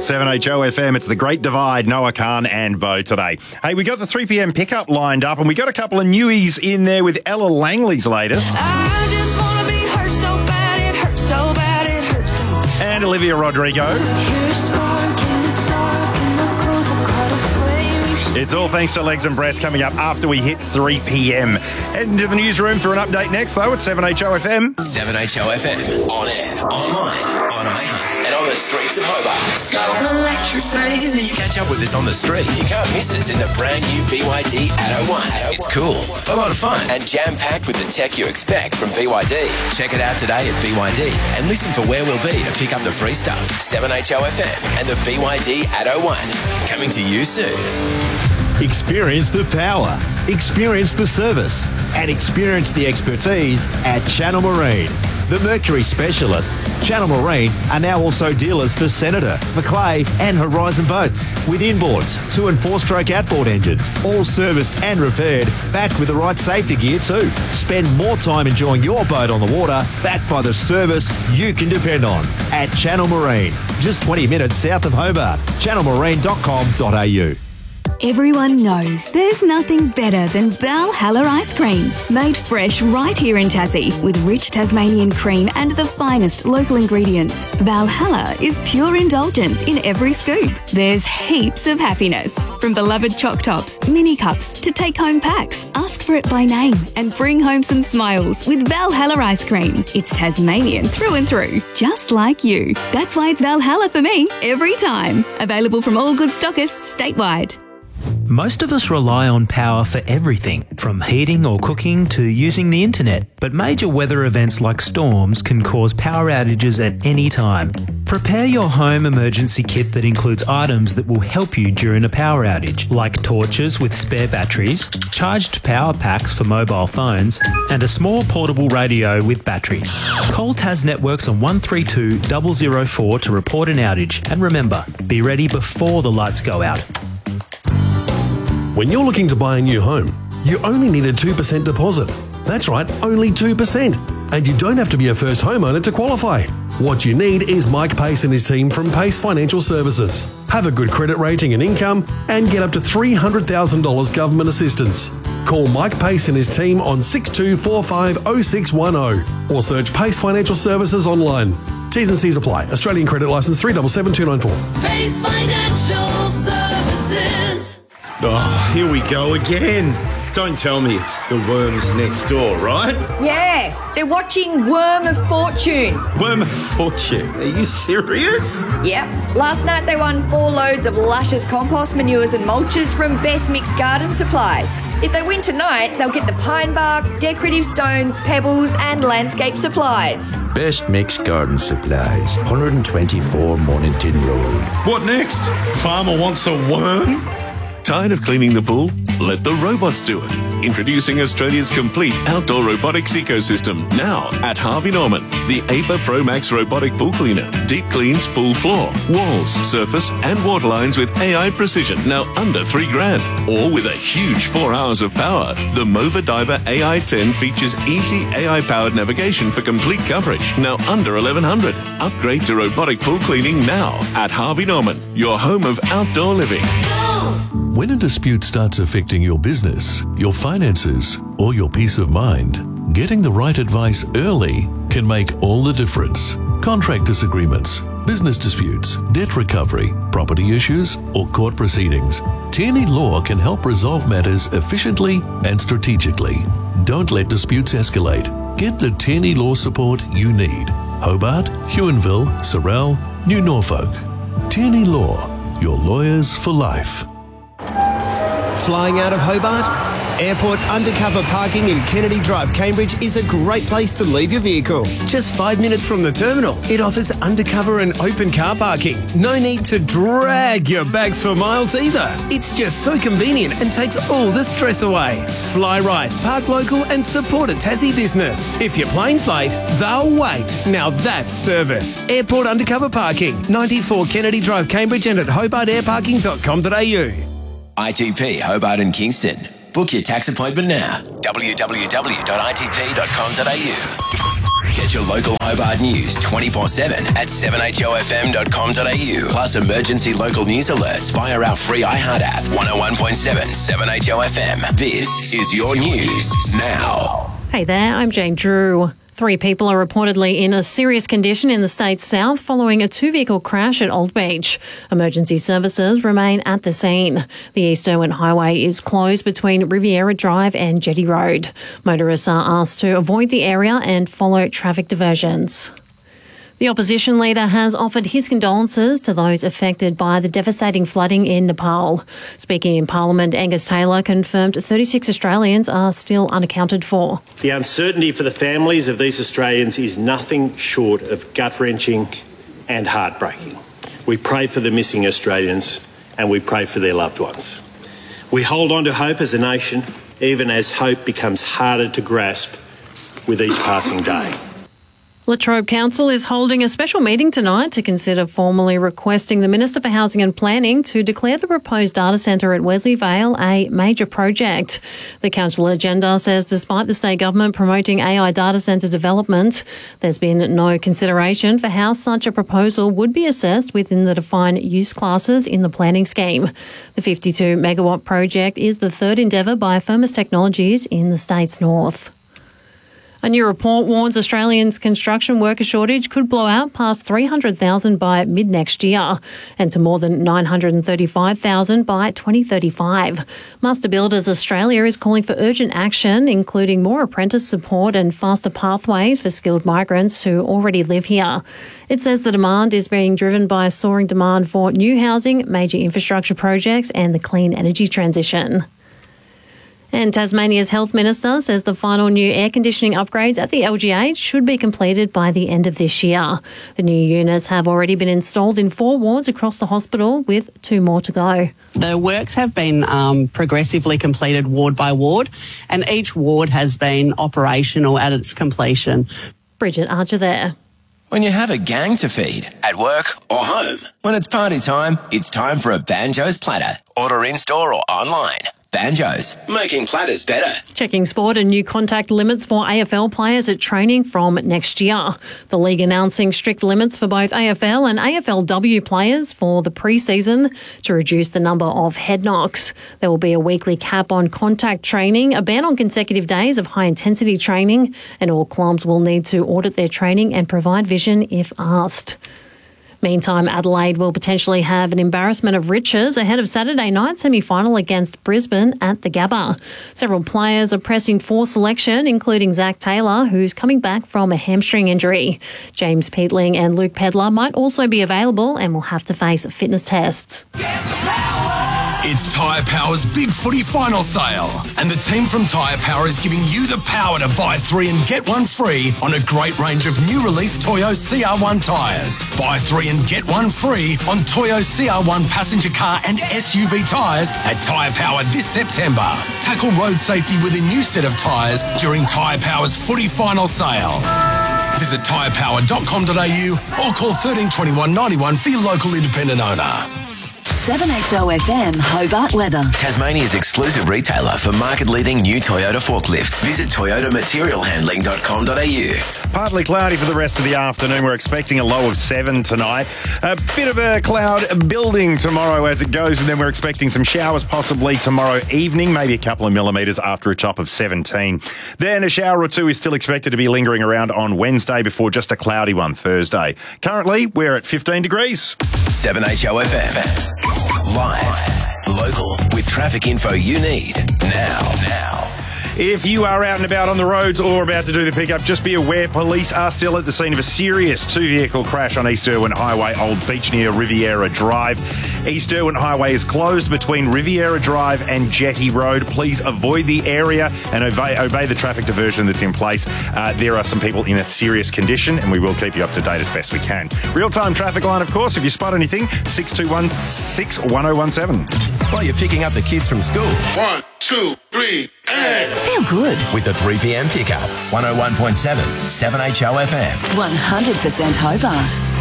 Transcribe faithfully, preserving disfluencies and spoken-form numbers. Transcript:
seven H O F M, it's The Great Divide, Noah Khan and Bo today. Hey, we got the three p.m. pickup lined up and we got a couple of newies in there with Ella Langley's latest. I just want to be hurt so bad, it hurts so bad, it hurts so bad. And Olivia Rodrigo. It's all thanks to Legs and Breasts coming up after we hit three p.m. Heading to the newsroom for an update next, though, at seven H O F M. seven H O F M, on air, online, on iHeart, and on the streets of Hobart. Electric baby. You catch up with us on the street. You can't miss us in the brand new B Y D Atto one. It's cool, a lot of fun, and jam-packed with the tech you expect from B Y D. Check it out today at B Y D and listen for where we'll be to pick up the free stuff. seven H O F M and the B Y D Atto one. Coming to you soon. Experience the power, experience the service, and experience the expertise at Channel Marine. The Mercury specialists, Channel Marine, are now also dealers for Senator, Macleay and Horizon boats. With inboards, two and four stroke outboard engines, all serviced and repaired, backed with the right safety gear too. Spend more time enjoying your boat on the water, backed by the service you can depend on. At Channel Marine, just twenty minutes south of Hobart. channel marine dot com dot a u. Everyone knows there's nothing better than Valhalla ice cream. Made fresh right here in Tassie with rich Tasmanian cream and the finest local ingredients. Valhalla is pure indulgence in every scoop. There's heaps of happiness. From beloved choc tops, mini cups to take-home packs. Ask for it by name and bring home some smiles with Valhalla ice cream. It's Tasmanian through and through, just like you. That's why it's Valhalla for me every time. Available from all good stockists statewide. Most of us rely on power for everything, from heating or cooking to using the internet. But major weather events like storms can cause power outages at any time. Prepare your home emergency kit that includes items that will help you during a power outage, like torches with spare batteries, charged power packs for mobile phones, and a small portable radio with batteries. Call Tas Networks on one three two zero zero four to report an outage. And remember, be ready before the lights go out. When you're looking to buy a new home, you only need a two percent deposit. That's right, only two percent. And you don't have to be a first homeowner to qualify. What you need is Mike Pace and his team from Pace Financial Services. Have a good credit rating and income and get up to three hundred thousand dollars government assistance. Call Mike Pace and his team on six two four five oh six one oh or search Pace Financial Services online. T's and C's apply. Australian credit licence three seven seven two nine four. Pace Financial Services. Oh, here we go again. Don't tell me it's the worms next door, right? Yeah, they're watching Worm of Fortune. Worm of Fortune? Are you serious? Yep. Last night they won four loads of luscious compost manures and mulches from Best Mixed Garden Supplies. If they win tonight, they'll get the pine bark, decorative stones, pebbles and landscape supplies. Best Mixed Garden Supplies, one twenty-four Mornington Road. What next? Farmer wants a worm? Tired of cleaning the pool? Let the robots do it. Introducing Australia's complete outdoor robotics ecosystem. Now at Harvey Norman. The A P A Pro Max robotic pool cleaner. Deep cleans pool floor, walls, surface and water lines with A I precision. Now under three grand. Or with a huge four hours of power. The Mova Diver A I ten features easy A I-powered navigation for complete coverage. Now under eleven hundred. Upgrade to robotic pool cleaning now at Harvey Norman. Your home of outdoor living. When a dispute starts affecting your business, your finances, or your peace of mind, getting the right advice early can make all the difference. Contract disagreements, business disputes, debt recovery, property issues, or court proceedings. Tierney Law can help resolve matters efficiently and strategically. Don't let disputes escalate. Get the Tierney Law support you need. Hobart, Huonville, Sorell, New Norfolk. Tierney Law, your lawyers for life. Flying out of Hobart? Airport undercover parking in Kennedy Drive, Cambridge is a great place to leave your vehicle. Just five minutes from the terminal, it offers undercover and open car parking. No need to drag your bags for miles either. It's just so convenient and takes all the stress away. Fly right, park local and support a Tassie business. If your plane's late, they'll wait. Now that's service. Airport undercover parking, ninety-four Kennedy Drive, Cambridge and at hobart air parking dot com dot a u. I T P Hobart and Kingston. Book your tax appointment now. w w w dot i t p dot com dot a u. Get Get your local Hobart news twenty-four seven at seven h o f m dot com dot a u. Plus emergency local news alerts via our free iHeart app. one oh one point seven, seven H O F M. This is your news now. Hey there, I'm Jane Drew. Three people are reportedly in a serious condition in the state's south following a two-vehicle crash at Old Beach. Emergency services remain at the scene. The East Derwent Highway is closed between Riviera Drive and Jetty Road. Motorists are asked to avoid the area and follow traffic diversions. The opposition leader has offered his condolences to those affected by the devastating flooding in Nepal. Speaking in Parliament, Angus Taylor confirmed thirty-six Australians are still unaccounted for. The uncertainty for the families of these Australians is nothing short of gut-wrenching and heartbreaking. We pray for the missing Australians and we pray for their loved ones. We hold on to hope as a nation, even as hope becomes harder to grasp with each passing day. Latrobe Council is holding a special meeting tonight to consider formally requesting the Minister for Housing and Planning to declare the proposed data centre at Wesley Vale a major project. The council agenda says despite the state government promoting A I data centre development, there's been no consideration for how such a proposal would be assessed within the defined use classes in the planning scheme. The fifty-two megawatt project is the third endeavour by Firmus Technologies in the state's north. A new report warns Australians' construction worker shortage could blow out past three hundred thousand by mid-next year and to more than nine hundred thirty-five thousand by twenty thirty-five. Master Builders Australia is calling for urgent action, including more apprentice support and faster pathways for skilled migrants who already live here. It says the demand is being driven by soaring demand for new housing, major infrastructure projects and the clean energy transition. And Tasmania's Health Minister says the final new air conditioning upgrades at the L G H should be completed by the end of this year. The new units have already been installed in four wards across the hospital, with two more to go. The works have been um, progressively completed ward by ward, and each ward has been operational at its completion. Bridget Archer there. When you have a gang to feed, at work or home, when it's party time, it's time for a Banjo's platter. Order in-store or online. Banjo's, making platters better. Checking sport and new contact limits for A F L players at training from next year. The league announcing strict limits for both A F L and A F L W players for the pre-season to reduce the number of head knocks. There will be a weekly cap on contact training, a ban on consecutive days of high-intensity training, and all clubs will need to audit their training and provide vision if asked. Meantime, Adelaide will potentially have an embarrassment of riches ahead of Saturday night semi-final against Brisbane at the Gabba. Several players are pressing for selection, including Zach Taylor, who's coming back from a hamstring injury. James Peatling and Luke Pedlar might also be available and will have to face fitness tests. It's Tyre Power's Big Footy Final Sale, and the team from Tyre Power is giving you the power to buy three and get one free on a great range of new release Toyo C R one tyres. Buy three and get one free on Toyo C R one passenger car and S U V tyres at Tyre Power this September. Tackle road safety with a new set of tyres during Tyre Power's Footy Final Sale. Visit tyre power dot com dot a u or call thirteen twenty-one ninety-one for your local independent owner. seven H O F M Hobart weather. Tasmania's exclusive retailer for market-leading new Toyota forklifts. Visit toyota material handling dot com dot a u. Partly cloudy for the rest of the afternoon. We're expecting a low of seven tonight. A bit of a cloud building tomorrow as it goes, and then we're expecting some showers possibly tomorrow evening, maybe a couple of millimetres after a top of seventeen. Then a shower or two is still expected to be lingering around on Wednesday before just a cloudy one Thursday. Currently, we're at fifteen degrees. seven H O F M. Live, local, with traffic info you need now. Now. If you are out and about on the roads or about to do the pickup, just be aware police are still at the scene of a serious two-vehicle crash on East Derwent Highway, Old Beach near Riviera Drive. East Derwent Highway is closed between Riviera Drive and Jetty Road. Please avoid the area and obey, obey the traffic diversion that's in place. Uh, there are some people in a serious condition, and we will keep you up to date as best we can. Real-time traffic line, of course. If you spot anything, six two one six one oh one seven. While you're picking up the kids from school. One, two, three, and... Feel good. With the three p.m. pickup. one oh one point seven, seven H O F M. one hundred percent Hobart.